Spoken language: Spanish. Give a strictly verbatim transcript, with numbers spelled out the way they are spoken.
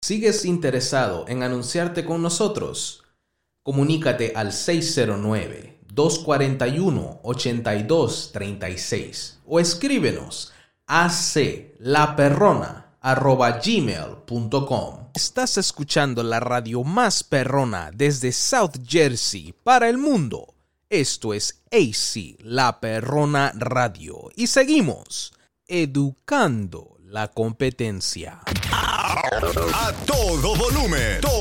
¿Sigues interesado en anunciarte con nosotros? Comunícate al seis cero nueve, dos cuatro uno, ocho dos tres seis o escríbenos a aclaperrona arroba gmail punto com. Estás escuchando la radio más perrona desde South Jersey para el mundo. Esto es A C La Perrona Radio y seguimos educando la competencia. A todo volumen.